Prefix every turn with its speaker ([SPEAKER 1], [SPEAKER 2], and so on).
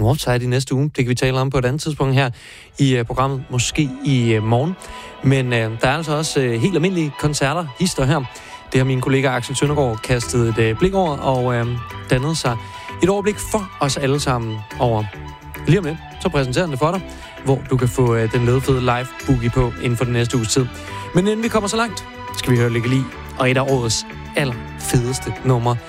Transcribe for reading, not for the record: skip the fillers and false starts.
[SPEAKER 1] Northside i næste uge. Det kan vi tale om på et andet tidspunkt her i programmet, måske i morgen. Men der er altså også helt almindelige koncerter, hister her. Det har min kollega Axel Søndergaard kastet et blik over og dannet sig et overblik for os alle sammen over. Lige om lidt, så præsenterer han det for dig, hvor du kan få den ledefede live boogie på inden for den næste uges tid. Men inden vi kommer så langt, skal vi høre Lykke Li og et af årets allerfedeste numre